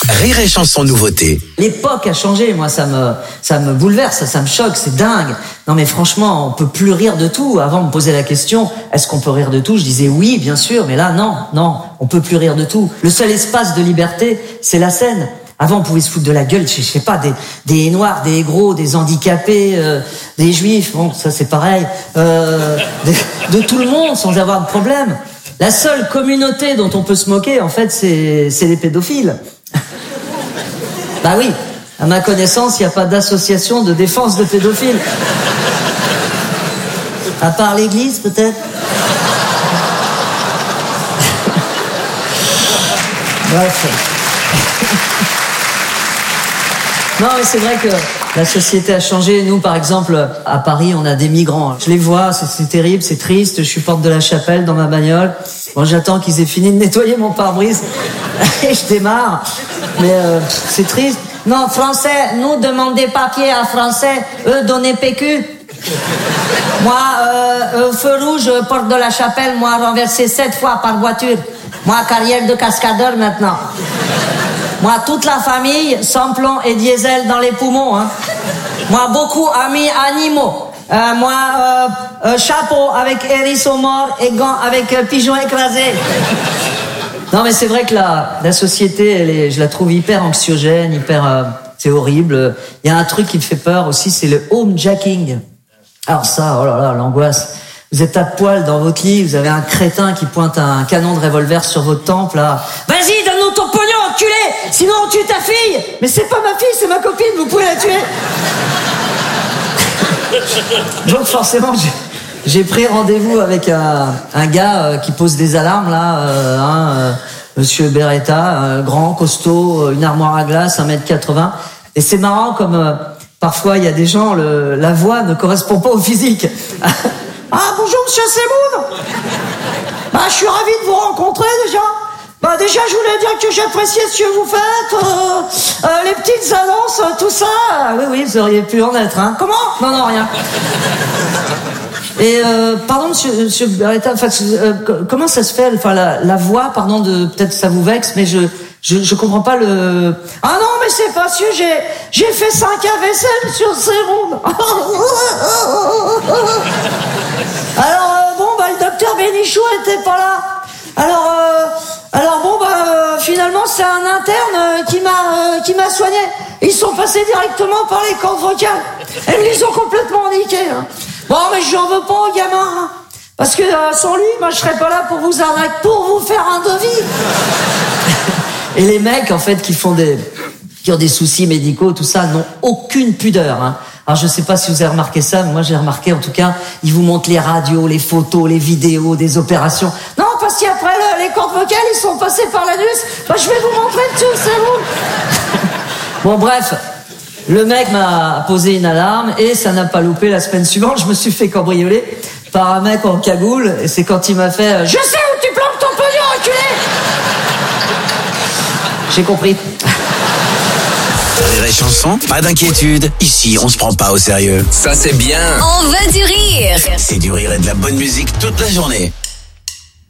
Rire et Chanson nouveauté. L'époque a changé, moi ça me bouleverse, ça me choque, c'est dingue. Non mais franchement, on peut plus rire de tout. Avant on me posait la question, est-ce qu'on peut rire de tout? Je disais oui, bien sûr, mais là non, on peut plus rire de tout. Le seul espace de liberté, c'est la scène. Avant, on pouvait se foutre de la gueule, je sais pas, des noirs, des gros, des handicapés, des juifs, bon, ça c'est pareil, de tout le monde sans avoir de problème. La seule communauté dont on peut se moquer, en fait, c'est les pédophiles. Bah oui, à ma connaissance, il n'y a pas d'association de défense de pédophiles. À part l'église, peut-être. Bref. Non, mais c'est vrai que la société a changé. Nous, par exemple, à Paris, on a des migrants. Je les vois, c'est terrible, c'est triste. Je suis porte de la Chapelle dans ma bagnole. Bon, j'attends qu'ils aient fini de nettoyer mon pare-brise et je démarre. Mais c'est triste. Non, français, nous demandez papier à français, eux donnez PQ. Moi, feu rouge, porte de la Chapelle, moi renversé 7 fois par voiture. Moi, carrière de cascadeur maintenant. Moi, toute la famille, sans plomb et diesel dans les poumons. Hein. Moi, beaucoup amis animaux. Chapeau avec hérisson mort et gants avec pigeon écrasé. Non, mais c'est vrai que la société, je la trouve hyper anxiogène, c'est horrible. Il y a un truc qui me fait peur aussi, c'est le homejacking. Alors ça, oh là là, l'angoisse. Vous êtes à poil dans votre lit, vous avez un crétin qui pointe un canon de revolver sur votre tempe, là. Vas-y, donne-nous ton pognon, enculé! Sinon on tue ta fille! Mais c'est pas ma fille, c'est ma copine, vous pouvez la tuer! Donc forcément, j'ai pris rendez-vous avec un gars qui pose des alarmes, là, Monsieur Beretta, grand, costaud, une armoire à glace, 1m80. Et c'est marrant comme parfois il y a des gens, la voix ne correspond pas au physique. Ah, bonjour, monsieur Semoun. Bah, je suis ravi de vous rencontrer, déjà. Bah, déjà, je voulais dire que j'appréciais ce que vous faites, les petites annonces, tout ça. Oui, vous auriez pu en être, hein. Comment? Non, rien. Et, pardon, monsieur Beretta, comment ça se fait, enfin, la voix, pardon, peut-être ça vous vexe, mais je comprends pas le... Ah non, mais c'est parce que j'ai fait 5 AVC, monsieur Semoun. Alors le docteur Bénichou était pas là. Alors finalement c'est un interne qui m'a soigné. Ils sont passés directement par les cordes vocales. Et ils les ont complètement niqués. Hein. Bon, mais j'en veux pas au gamin. Hein, parce que sans lui, moi je serais pas là pour vous arnaquer, pour vous faire un devis. Et les mecs en fait qui ont des soucis médicaux, tout ça, n'ont aucune pudeur. Hein. Alors je sais pas si vous avez remarqué ça, mais moi j'ai remarqué en tout cas, ils vous montrent les radios, les photos, les vidéos des opérations. Non, parce qu'après les cordes vocales, ils sont passés par l'anus. Bah, je vais vous montrer dessus, c'est bon. Bon bref, le mec m'a posé une alarme et ça n'a pas loupé. La semaine suivante, je me suis fait cambrioler par un mec en cagoule. Et c'est quand il m'a fait « Je sais où tu plantes ton pognon, enculé !» J'ai compris. Rire et Chanson, pas d'inquiétude. Ici, on se prend pas au sérieux. Ça, c'est bien. On veut du rire. C'est du rire et de la bonne musique toute la journée.